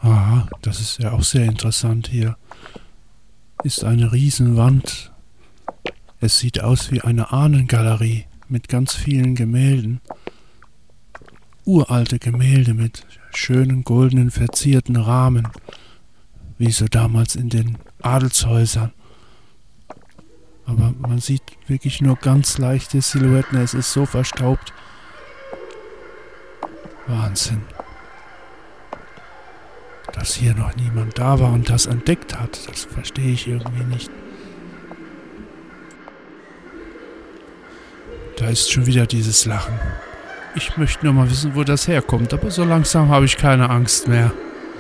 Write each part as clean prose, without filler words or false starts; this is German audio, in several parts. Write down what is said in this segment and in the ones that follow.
Aha, das ist ja auch sehr interessant hier. Ist eine Riesenwand. Es sieht aus wie eine Ahnengalerie mit ganz vielen Gemälden. Uralte Gemälde mit schönen goldenen verzierten Rahmen, wie so damals in den Adelshäusern. Aber man sieht wirklich nur ganz leichte Silhouetten, es ist so verstaubt. Wahnsinn. Dass hier noch niemand da war und das entdeckt hat, das verstehe ich irgendwie nicht. Da ist schon wieder dieses Lachen. Ich möchte nur mal wissen, wo das herkommt, aber so langsam habe ich keine Angst mehr.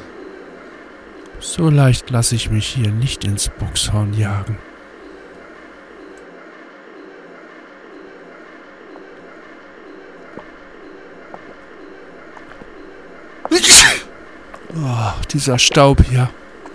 So leicht lasse ich mich hier nicht ins Bockshorn jagen. Oh, dieser Staub hier.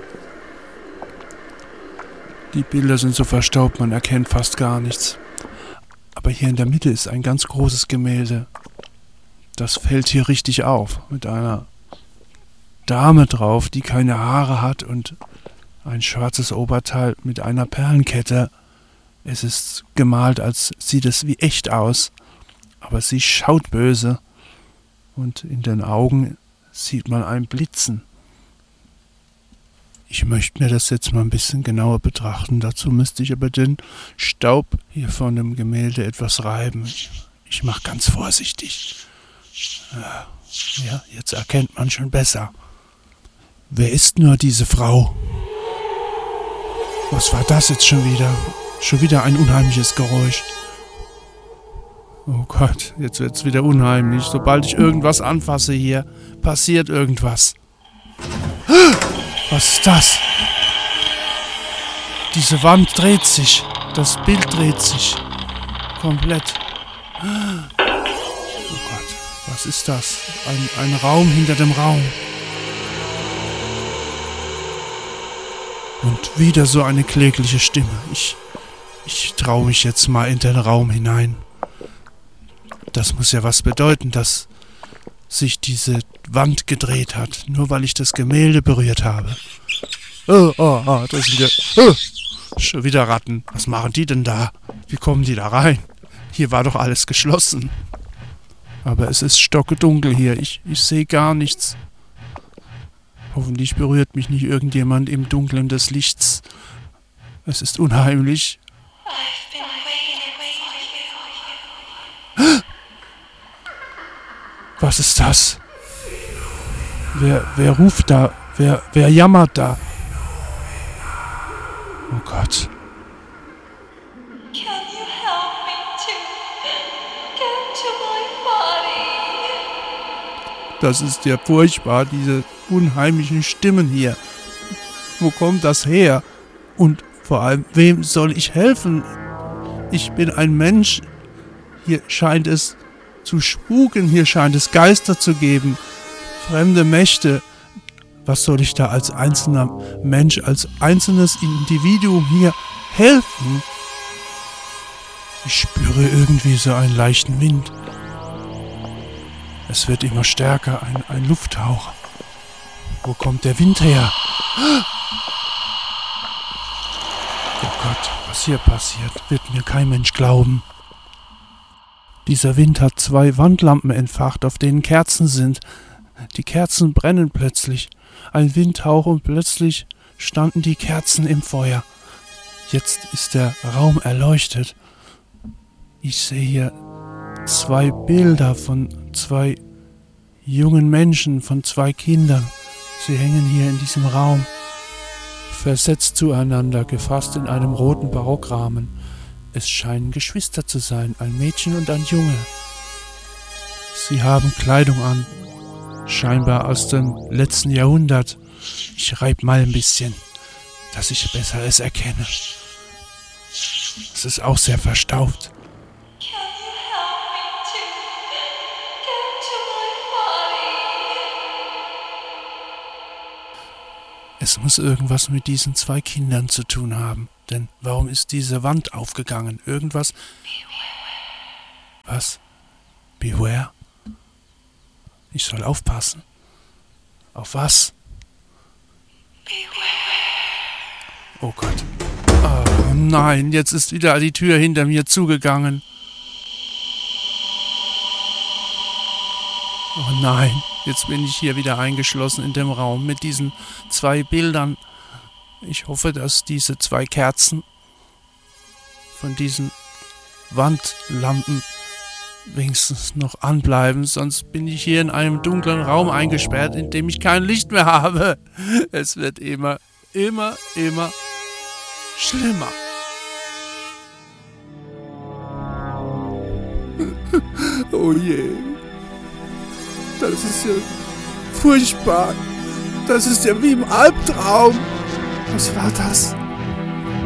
Die Bilder sind so verstaubt, man erkennt fast gar nichts. Aber hier in der Mitte ist ein ganz großes Gemälde. Das fällt hier richtig auf. Mit einer Dame drauf, die keine Haare hat und ein schwarzes Oberteil mit einer Perlenkette. Es ist gemalt, als sieht es wie echt aus. Aber sie schaut böse. Und in den Augen sieht man ein Blitzen. Ich möchte mir das jetzt mal ein bisschen genauer betrachten. Dazu müsste ich aber den Staub hier von dem Gemälde etwas reiben. Ich mache ganz vorsichtig. Ja, jetzt erkennt man schon besser. Wer ist nur diese Frau? Was war das jetzt schon wieder? Schon wieder ein unheimliches Geräusch. Oh Gott, jetzt wird's wieder unheimlich. Sobald ich irgendwas anfasse hier, passiert irgendwas. Was ist das? Diese Wand dreht sich. Das Bild dreht sich. Komplett. Oh Gott, was ist das? Ein Raum hinter dem Raum. Und wieder so eine klägliche Stimme. Ich traue mich jetzt mal in den Raum hinein. Das muss ja was bedeuten, dass sich diese Wand gedreht hat, nur weil ich das Gemälde berührt habe. Da sind ja schon wieder Ratten. Was machen die denn da? Wie kommen die da rein? Hier war doch alles geschlossen. Aber es ist stockdunkel hier. Ich sehe gar nichts. Hoffentlich berührt mich nicht irgendjemand im Dunkeln des Lichts. Es ist unheimlich. Was ist das? Wer ruft da? Wer jammert da? Oh Gott. Das ist ja furchtbar, diese unheimlichen Stimmen hier. Wo kommt das her? Und vor allem, wem soll ich helfen? Ich bin ein Mensch. Hier scheint es zu spuken, hier scheint es Geister zu geben. Fremde Mächte. Was soll ich da als einzelner Mensch, als einzelnes Individuum hier helfen? Ich spüre irgendwie so einen leichten Wind. Es wird immer stärker, ein Lufthauch. Wo kommt der Wind her? Oh Gott, was hier passiert, wird mir kein Mensch glauben. Dieser Wind hat 2 Wandlampen entfacht, auf denen Kerzen sind. Die Kerzen brennen plötzlich. Ein Windhauch und plötzlich standen die Kerzen im Feuer. Jetzt ist der Raum erleuchtet. Ich sehe hier 2 Bilder von 2 jungen Menschen, von 2 Kindern. Sie hängen hier in diesem Raum, versetzt zueinander, gefasst in einem roten Barockrahmen. Es scheinen Geschwister zu sein, ein Mädchen und ein Junge. Sie haben Kleidung an, scheinbar aus dem letzten Jahrhundert. Ich reib mal ein bisschen, dass ich besser es erkenne. Es ist auch sehr verstaubt. Es muss irgendwas mit diesen 2 Kindern zu tun haben. Denn warum ist diese Wand aufgegangen? Irgendwas... Was? Beware? Ich soll aufpassen. Auf was? Oh Gott. Oh nein, jetzt ist wieder die Tür hinter mir zugegangen. Oh nein, jetzt bin ich hier wieder eingeschlossen in dem Raum mit diesen 2 Bildern. Ich hoffe, dass diese 2 Kerzen von diesen Wandlampen wenigstens noch anbleiben, sonst bin ich hier in einem dunklen Raum eingesperrt, in dem ich kein Licht mehr habe. Es wird immer schlimmer. Oh je. Das ist ja furchtbar. Das ist ja wie im Albtraum. Was war das?